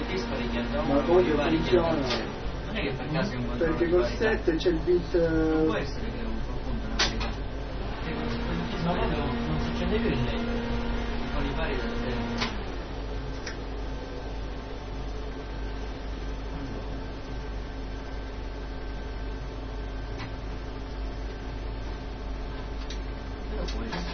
dispari chianta Ma 1, con i comunque pari chianta funziona. 0. Non è che per caso è un controllo Perché di col parità. 7 c'è il bit. Non può essere che è un punto una parità. Che con il dispari non succede più il lei. con i pari da 0. Però può essere.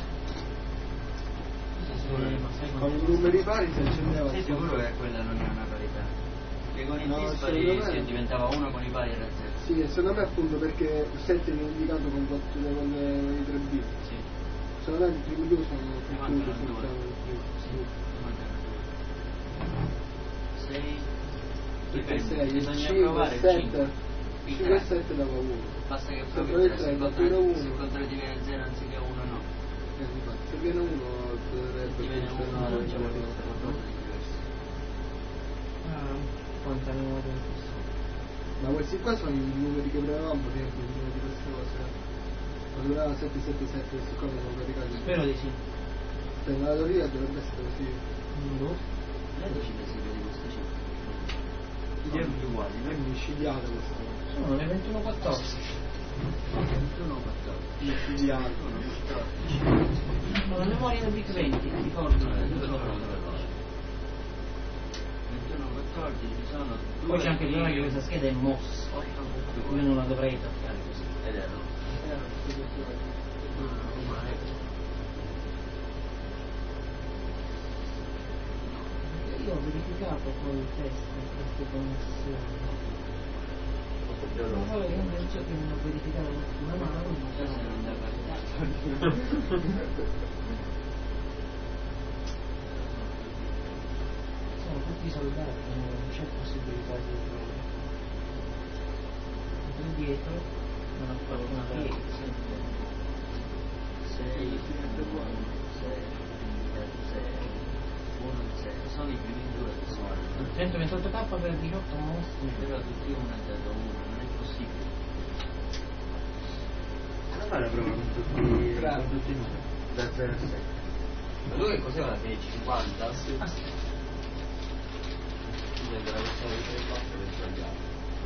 Con i numeri pari si accendeva. Sei sicuro che quella non è una parità? Che con i No, dispari secondo me- si diventava 1, con i pari era 0. Sì, e secondo me appunto perché il 7 viene indicato con i 3 bit. Sì. Secondo me i primi due sono più mancano chiusi, due. sì. Mancano 6. Perché 6, Bisogna 5 provare e il 7. 5. 5 e 7 dava 1. Basta che Se provi provi il il 3, se 3 il tira 1. controllo diviene 0 anziché 1 no. Infatti, se viene 1 dovrebbe Diviene 1 funzionare. non c'è qualcosa di diverso. Quanta memoria in questo? Ma questi qua sono i numeri che prendevamo, per esempio, i numeri di queste cose. Quando durava 777, questi qua vengono caricati. Spero di sì. Per la teoria dovrebbe essere così. Lei decide se vedi queste cifre. Sono Sono uguali, È micidiale questa cosa. Sono le 21:14. 21, 14. Micidiale. 21, 14. Sono le memorie del Big 20, ti ricordo? 21, 14 sono Poi c'è anche il problema che questa scheda è MOS, per cui non la dovrei attaccare così. ed erano. Io ho verificato poi il test di queste connessioni. Non so che invece che non ho verificato una mano, Adesso non da parità. sono tutti soldati, non c'è possibilità di errore. Qui dietro non ha fatto una piega. 6, 1, 6, sono i primi due che sono. 128k per 18 mostri. Però tutti uno è dato 1, non è possibile. Allora fare la prova con tutti i numeri, da 0 a 7. Ma lui che cos'era la 1050? Sì. Ah, sì. Della versione 3.4 per sbagliare.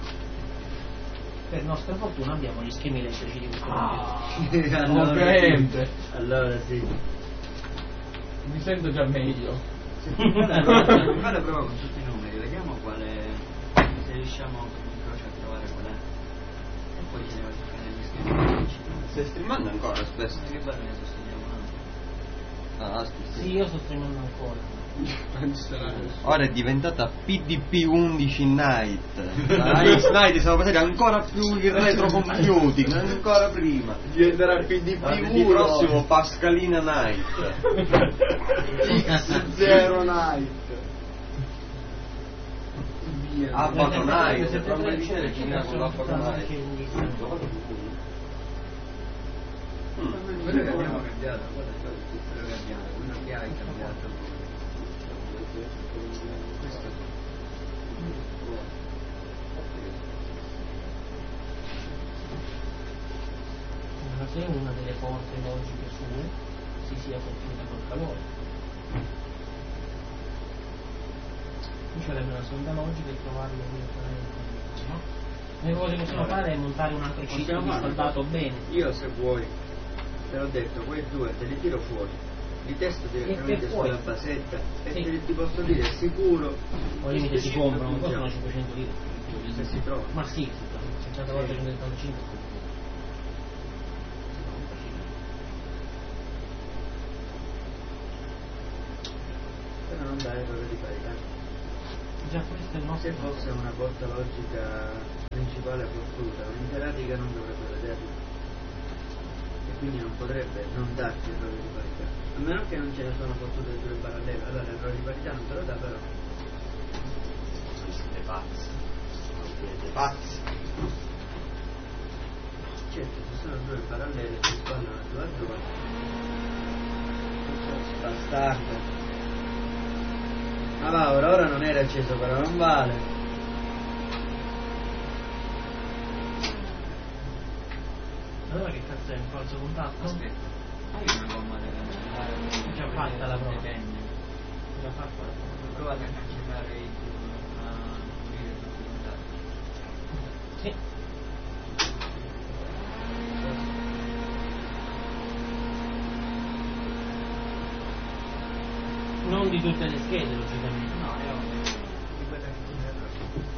Per nostra fortuna abbiamo gli schemi elettrici di questo Ovviamente. Allora sì. Mi sento già meglio. Fai la prova con tutti i numeri, vediamo quale, se riusciamo in croce a trovare qual è. E poi ce ne va a cercare negli schemi. Stai streamando ancora spesso? Che bello ne sosteniamo, no? Ah, sì. Sì, io sto streamando ancora. Ora è diventata PDP 11 Night. La Ice Night siamo passati ancora più il retrocomputing, ancora prima. Diventerà PDP L'anno 1. prossimo Pascalina Night. X0 Night. Via. Abbato Night. Se Proprio te di vedere chi ne ha con l'Abbato Night. Quello che abbiamo cambiato, quello che abbiamo, quello che hai cambiato. Questo Ma se una delle porte logiche sue si sia colpita col calore. Qui sarebbe una sonda logica e trovarlo direttamente, no? Le cose che possiamo fare è montare un altro chip riscaldato bene. Io se vuoi, te l'ho detto, quei due te li tiro fuori, li testo direttamente fuori. sulla basetta e Sì. ti posso dire sicuro. Al limite si queste comprano, cifre costano funzionano. 500 lire. Se si trova. Ma sì, 70 volte 175. Però non dà errore di parità. Già questo è il nostro. Se fosse una porta logica principale fottuta, un'interadica non dovrebbe vederlo. E quindi non potrebbe non darti errore di parità. A meno che non ce ne sono fottute due parallele, allora l'errore di parità non te lo dà però. Siete pazzi. Siete pazzi. Certo, se sono due parallele che sballano a due a due. Bastardo. Ma va, ora non era acceso però, non vale. Allora che cazzo è un falso contatto? Aspetta, hai una gomma da cancellare? Già fatta la prova. Già fatta la prova. Provate a cancellare il Non di tutte le schede, logicamente. No, è ovvio. Di quella che ti